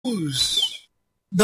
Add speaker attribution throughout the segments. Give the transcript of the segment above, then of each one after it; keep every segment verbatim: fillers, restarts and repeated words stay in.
Speaker 1: use the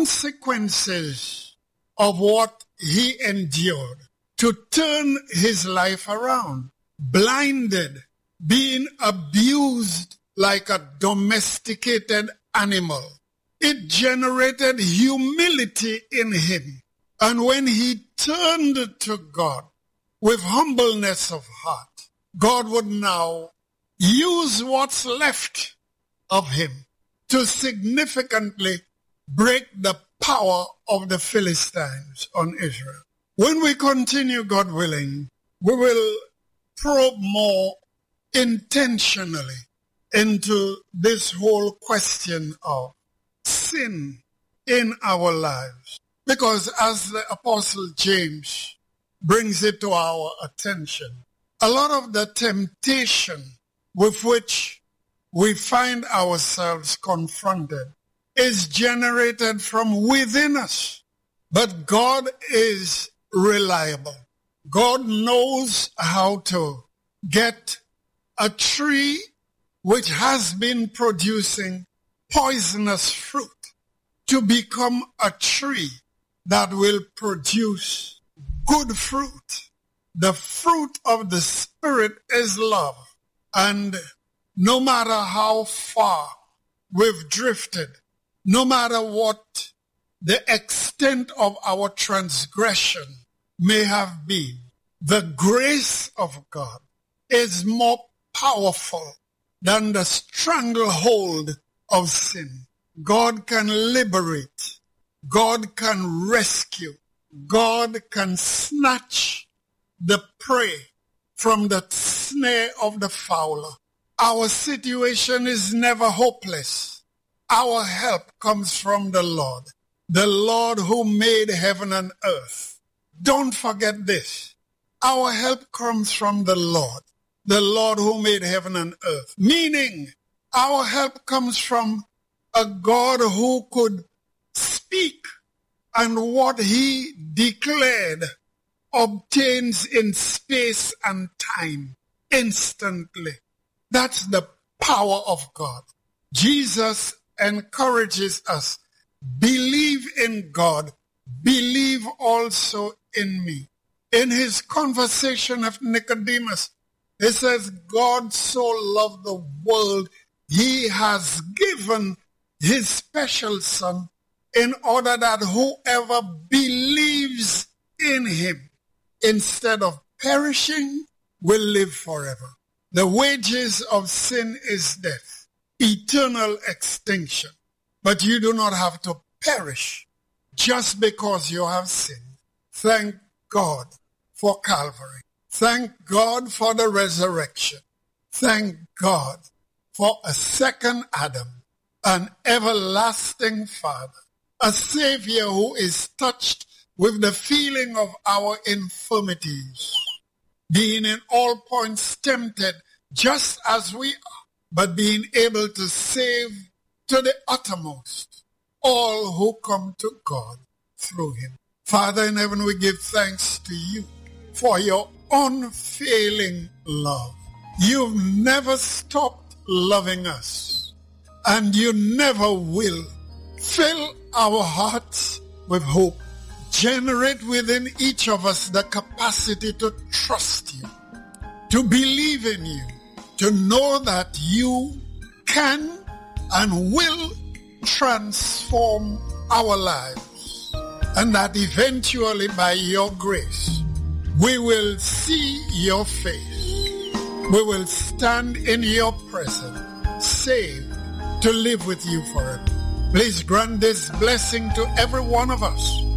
Speaker 1: consequences of what he endured to turn his life around. Blinded, being abused like a domesticated animal. It generated humility in him. And when he turned to God with humbleness of heart, God would now use what's left of him to significantly break the power of the Philistines on Israel. When we continue, God willing, we will probe more intentionally into this whole question of sin in our lives. Because as the Apostle James brings it to our attention, a lot of the temptation with which we find ourselves confronted is generated from within us. But God is reliable. God knows how to get a tree which has been producing poisonous fruit to become a tree that will produce good fruit. The fruit of the Spirit is love. And no matter how far we've drifted, no matter what the extent of our transgression may have been, the grace of God is more powerful than the stranglehold of sin. God can liberate. God can rescue. God can snatch the prey from the snare of the fowler. Our situation is never hopeless. Our help comes from the Lord, the Lord who made heaven and earth. Don't forget this. Our help comes from the Lord, the Lord who made heaven and earth. Meaning, our help comes from a God who could speak, and what he declared obtains in space and time instantly. That's the power of God. Jesus encourages us, believe in God, believe also in me. In his conversation with Nicodemus, he says, God so loved the world, he has given his special son in order that whoever believes in him, instead of perishing, will live forever. The wages of sin is death, eternal extinction. But you do not have to perish just because you have sinned. Thank God for Calvary. Thank God for the resurrection. Thank God for a second Adam, an everlasting Father, a Savior who is touched with the feeling of our infirmities, being in all points tempted just as we are, but being able to save to the uttermost all who come to God through him. Father in heaven, we give thanks to you for your unfailing love. You've never stopped loving us, and you never will. Fill our hearts with hope. Generate within each of us the capacity to trust you, to believe in you, to know that you can and will transform our lives, and that eventually by your grace we will see your face. We will stand in your presence, saved to live with you forever. Please grant this blessing to every one of us